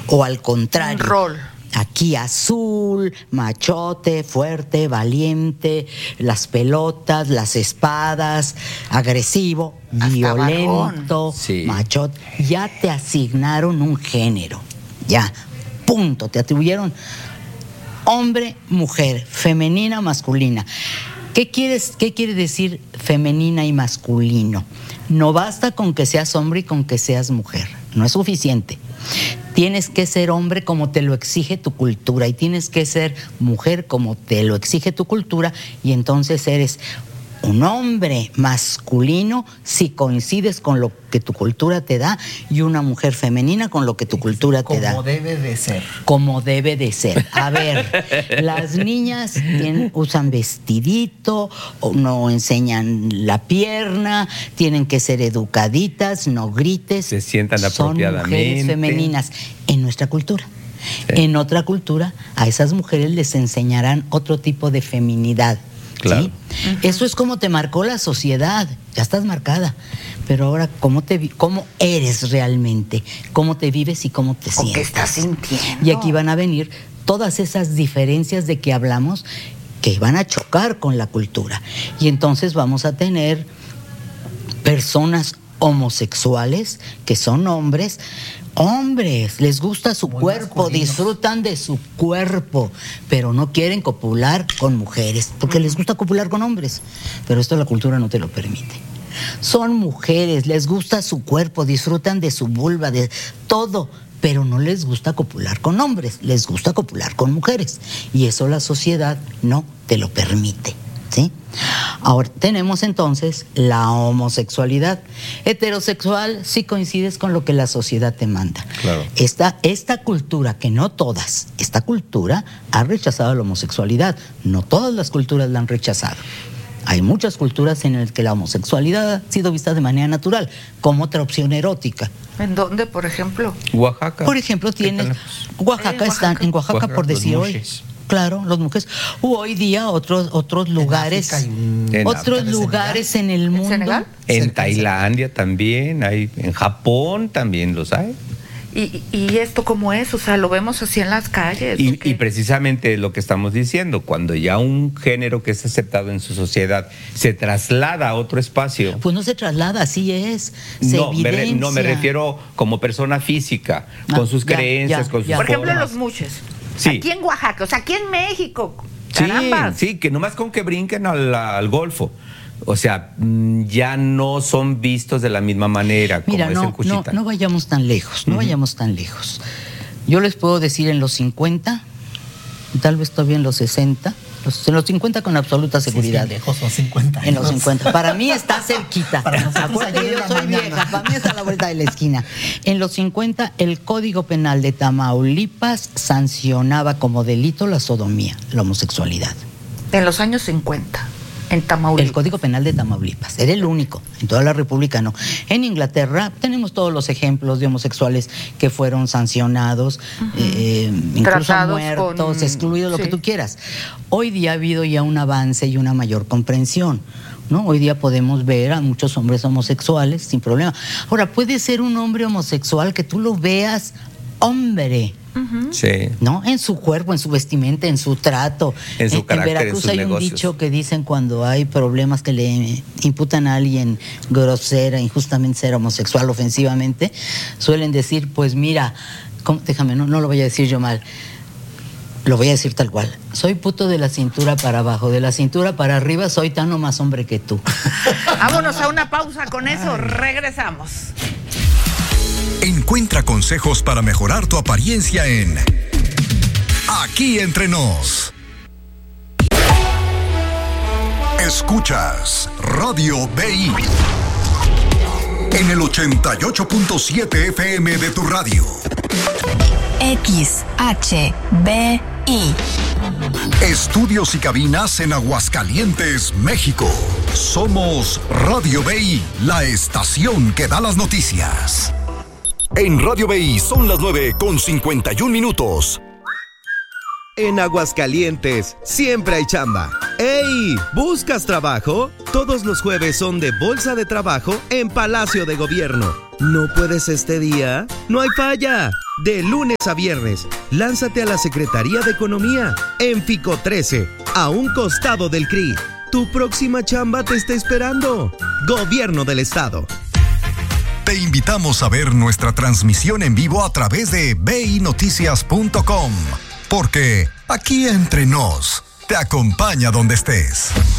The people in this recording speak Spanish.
O al contrario. Un rol. Aquí azul, machote, fuerte, valiente, las pelotas, las espadas, agresivo, hasta violento, sí. machote. Ya te asignaron un género. Ya, punto. Te atribuyeron hombre, mujer, femenina, masculina. ¿Qué quiere decir femenina y masculino? No basta con que seas hombre y con que seas mujer. No es suficiente. Tienes que ser hombre como te lo exige tu cultura y tienes que ser mujer como te lo exige tu cultura, y entonces eres un hombre masculino si coincides con lo que tu cultura te da, y una mujer femenina con lo que tu cultura te da. Como debe de ser. Como debe de ser. A ver, las niñas usan vestidito, o no enseñan la pierna, tienen que ser educaditas, no grites. Se sientan apropiadamente. Son mujeres femeninas en nuestra cultura. Sí. En otra cultura, a esas mujeres les enseñarán otro tipo de feminidad. Claro. ¿Sí? Uh-huh. Eso es como te marcó la sociedad, ya estás marcada. Pero ahora, ¿cómo eres realmente? ¿Cómo te vives y cómo te sientes? ¿Qué estás sintiendo? Y aquí van a venir todas esas diferencias de que hablamos, que van a chocar con la cultura. Y entonces vamos a tener personas homosexuales, que son hombres, les gusta su muy cuerpo, masculinos. disfrutan de su cuerpo, pero no quieren copular con mujeres, porque les gusta copular con hombres, pero esto la cultura no te lo permite. Son mujeres, les gusta su cuerpo, disfrutan de su vulva, de todo, pero no les gusta copular con hombres, les gusta copular con mujeres, y eso la sociedad no te lo permite. ¿Sí? Ahora tenemos entonces la homosexualidad. Heterosexual, si coincides con lo que la sociedad te manda. Claro. Esta cultura, que no todas, esta cultura ha rechazado la homosexualidad. No todas las culturas la han rechazado. Hay muchas culturas en las que la homosexualidad ha sido vista de manera natural, como otra opción erótica. ¿En dónde, por ejemplo? Oaxaca. Por ejemplo, tiene Oaxaca, están en Oaxaca, por decir hoy. Claro, los mujeres. Hoy día otros lugares, lugares en el mundo. ¿En Senegal? En Tailandia también hay, en Japón también los hay. ¿Y esto cómo es? O sea, lo vemos así en las calles. Y precisamente lo que estamos diciendo, cuando ya un género que es aceptado en su sociedad se traslada a otro espacio. Pues no se traslada, así es. Se evidencia. No, me refiero como persona física, con sus creencias, con sus Por ejemplo, formas. los muches. Sí. Aquí en Oaxaca, o sea, aquí en México. Caramba. Sí, que nomás con que brinquen al Golfo. O sea, ya no son vistos de la misma manera. Mira, como es en Cuchita. no vayamos tan lejos, vayamos tan lejos. Yo les puedo decir en los 50, tal vez todavía en los 60, en los 50 con absoluta seguridad. Sí, lejos son 50 años. En los 50. Para mí está cerquita. Acuérdate que yo soy vieja, para mí está a la vuelta de la esquina. En los 50, el Código Penal de Tamaulipas sancionaba como delito la sodomía, la homosexualidad. En los años 50. En Tamaulipas. El Código Penal de Tamaulipas. Era el único. En toda la República no. En Inglaterra tenemos todos los ejemplos de homosexuales que fueron sancionados, incluso tratados muertos, excluidos, lo que tú quieras. Hoy día ha habido ya un avance y una mayor comprensión, ¿no? Hoy día podemos ver a muchos hombres homosexuales sin problema. Ahora, puede ser un hombre homosexual que tú lo veas hombre. Sí. ¿No? En su cuerpo, en su vestimenta, en su trato. En su carácter, en Veracruz en sus hay negocios. un dicho que dicen cuando hay problemas que le imputan a alguien grosera, injustamente ser homosexual, ofensivamente, suelen decir, pues mira, déjame, no lo voy a decir yo mal, lo voy a decir tal cual. Soy puto de la cintura para abajo, de la cintura para arriba soy tan o más hombre que tú. Vámonos a una pausa, con eso regresamos. Encuentra consejos para mejorar tu apariencia en Aquí Entre Nos. Escuchas Radio BI en el 88.7 FM de tu radio. XHBI. Estudios y cabinas en Aguascalientes, México. Somos Radio BI, la estación que da las noticias. En Radio BI son las 9:51. En Aguascalientes, siempre hay chamba. ¡Ey! ¿Buscas trabajo? Todos los jueves son de Bolsa de Trabajo en Palacio de Gobierno. ¿No puedes este día? ¡No hay falla! De lunes a viernes, lánzate a la Secretaría de Economía, en Fico 13, a un costado del CRI. Tu próxima chamba te está esperando. Gobierno del Estado. Te invitamos a ver nuestra transmisión en vivo a través de binoticias.com. Porque aquí entre nos, te acompaña donde estés.